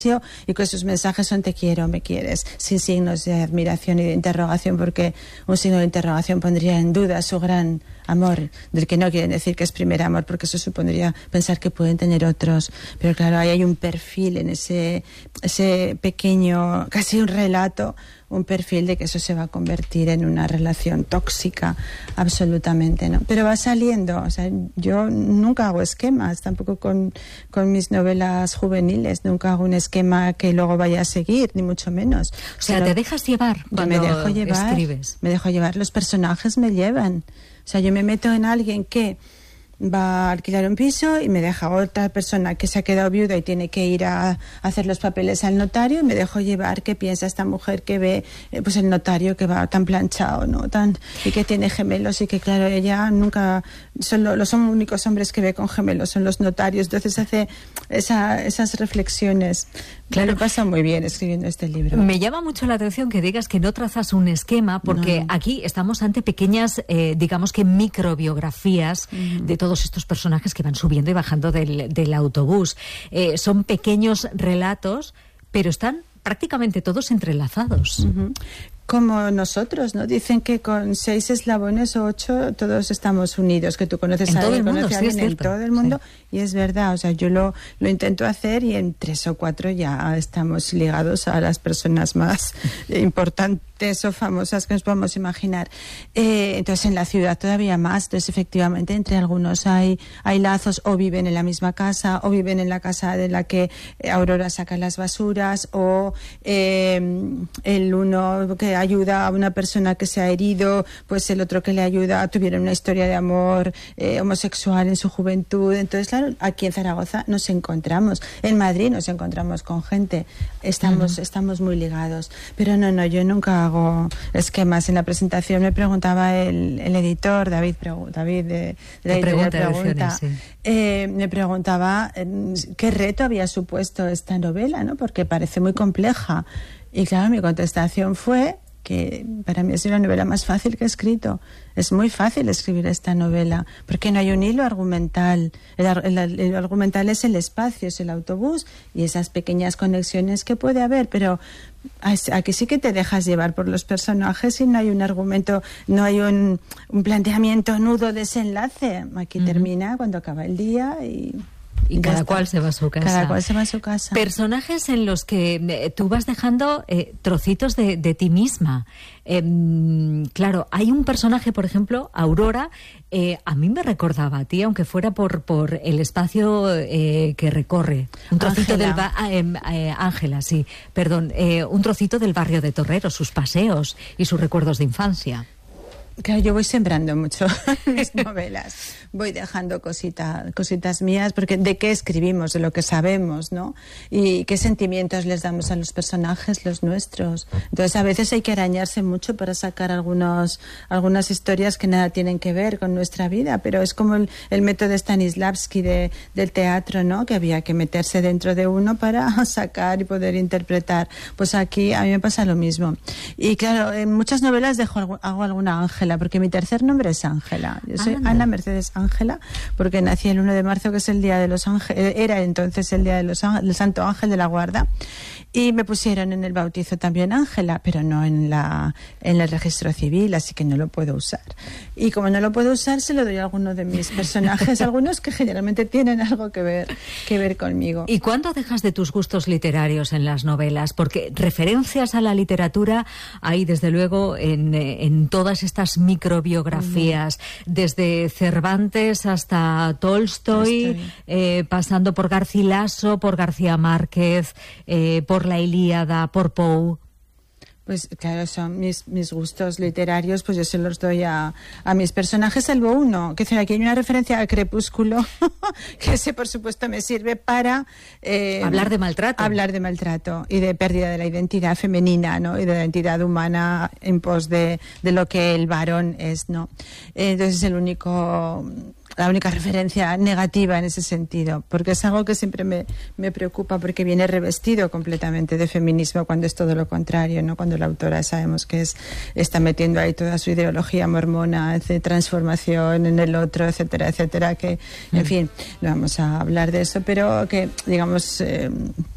y que sus mensajes son te quiero, me quieres, sin signos de admiración y de interrogación, porque un signo de interrogación pondría en duda su gran amor, del que no quieren decir que es primer amor, porque eso supondría pensar que pueden tener otros. Pero claro, ahí hay un perfil en ese pequeño, casi un relato, un perfil de que eso se va a convertir en una relación tóxica, absolutamente, ¿no? Pero va saliendo, o sea, yo nunca hago esquemas, tampoco con mis novelas juveniles, nunca hago un esquema que luego vaya a seguir, ni mucho menos. O sea, ¿te dejas llevar cuando escribes? Me dejo llevar, los personajes me llevan. O sea, yo me meto en alguien que va a alquilar un piso y me deja otra persona que se ha quedado viuda y tiene que ir a hacer los papeles al notario, y me dejo llevar qué piensa esta mujer que ve pues el notario que va tan planchado, ¿no? Y que tiene gemelos, y que claro, ella nunca los únicos hombres que ve con gemelos son los notarios. Entonces hace esas reflexiones. Claro, pasa muy bien escribiendo este libro. Me llama mucho la atención que digas que no trazas un esquema, porque aquí estamos ante pequeñas, digamos que microbiografías de todos estos personajes que van subiendo y bajando del autobús. Son pequeños relatos, pero están prácticamente todos entrelazados. Como nosotros, ¿no? Dicen que con 6 eslabones o 8 todos estamos unidos, que tú conoces a alguien, conoces a alguien en todo el mundo, y es verdad, o sea, yo lo intento hacer y en 3 o 4 ya estamos ligados a las personas más importantes o famosas que nos podemos imaginar. Entonces en la ciudad todavía más, entonces efectivamente entre algunos hay lazos, o viven en la misma casa, o viven en la casa de la que Aurora saca las basuras, o el uno que ayuda a una persona que se ha herido, pues el otro que le ayuda, tuvieron una historia de amor homosexual en su juventud. Entonces, claro, aquí en Zaragoza nos encontramos, en Madrid nos encontramos con gente, estamos muy ligados. Pero no, yo nunca hago esquemas. En la presentación me preguntaba el editor, David de la Pregunta, me preguntaba qué reto había supuesto esta novela, ¿no? Porque parece muy compleja. Y claro, mi contestación fue que para mí es la novela más fácil que he escrito. Es muy fácil escribir esta novela, porque no hay un hilo argumental. El hilo argumental es el espacio, es el autobús y esas pequeñas conexiones que puede haber, pero aquí sí que te dejas llevar por los personajes y no hay un argumento, no hay un planteamiento nudo, desenlace. Aquí termina cuando acaba el día y cada cual se va a su casa. Cada cual se va a su casa. Personajes en los que tú vas dejando trocitos de ti misma. Claro, hay un personaje, por ejemplo, Aurora, a mí me recordaba a ti, aunque fuera por el espacio que recorre. Un trocito Ángela, sí, perdón. Un trocito del barrio de Torrero, sus paseos y sus recuerdos de infancia. Claro, yo voy sembrando mucho mis novelas, voy dejando cositas mías, porque de qué escribimos, de lo que sabemos, ¿no? Y qué sentimientos les damos a los personajes, los nuestros. Entonces a veces hay que arañarse mucho para sacar algunas historias que nada tienen que ver con nuestra vida, pero es como el método Stanislavski del teatro, ¿no? Que había que meterse dentro de uno para sacar y poder interpretar. Pues aquí a mí me pasa lo mismo. Y claro, en muchas novelas hago alguna Ángela, porque mi tercer nombre es Ángela. Yo soy Ana Mercedes Ángela, porque nací el 1 de marzo, que es el día de los ángeles, era entonces el día del Santo Ángel de la Guarda, y me pusieron en el bautizo también Ángela, pero no en el registro civil, así que no lo puedo usar. Y como no lo puedo usar, se lo doy a alguno de mis personajes, algunos que generalmente tienen algo que ver conmigo. ¿Y cuándo dejas de tus gustos literarios en las novelas? Porque referencias a la literatura hay desde luego en todas estas microbiografías, desde Cervantes hasta Tolstoy, pasando por Garcilaso, por García Márquez, por la Ilíada, por Poe. Pues claro, son mis gustos literarios, pues yo se los doy a mis personajes, salvo uno, que aquí hay una referencia a Crepúsculo, que ese por supuesto me sirve para hablar de maltrato. Hablar de maltrato y de pérdida de la identidad femenina, ¿no? Y de la identidad humana en pos de lo que el varón es, ¿no? Entonces es la única referencia negativa en ese sentido, porque es algo que siempre me preocupa, porque viene revestido completamente de feminismo cuando es todo lo contrario, ¿no? Cuando la autora sabemos que está metiendo ahí toda su ideología mormona de transformación en el otro, etcétera, etcétera, que, en fin, no vamos a hablar de eso, pero que, digamos,